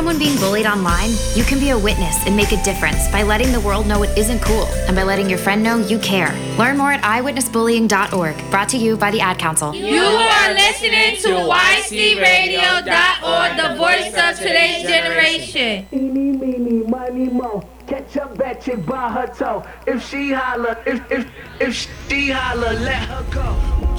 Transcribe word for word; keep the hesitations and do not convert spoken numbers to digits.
someone being bullied online, you can be a witness and make a difference by letting the world know it isn't cool and by letting your friend know you care. Learn more at eyewitness bullying dot org. Brought to you by the Ad Council. You are listening to Y C radio dot org, the voice of today's generation. Eeny, meeny, miny, mo. Catch a bad chick by her toe. If she holler, if if if she holler, let her go.